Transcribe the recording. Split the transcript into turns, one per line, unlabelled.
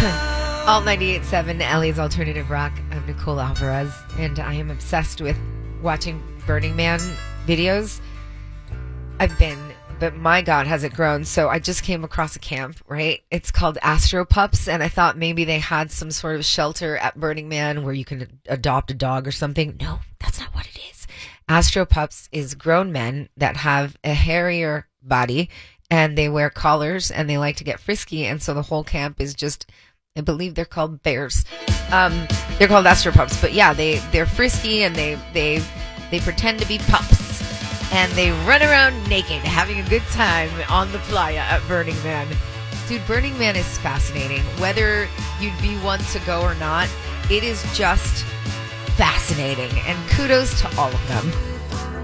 Alt 98.7, Ellie's Alternative Rock. I'm Nicole Alvarez, and I am obsessed with watching Burning Man videos. But my God, has it grown. So I just came across a camp, right? It's called Astro Pups, and I thought maybe they had some sort of shelter at Burning Man where you can adopt a dog or something. No, that's not what it is. Astro Pups is grown men that have a hairier body, and they wear collars, and they like to get frisky, and so the whole camp is just... I believe they're called bears. They're called Astro Pups, but yeah, they're frisky and they pretend to be pups, and they run around naked, having a good time on the playa at Burning Man. Dude, Burning Man is fascinating. Whether you'd be one to go or not, it is just fascinating, and kudos to all of them.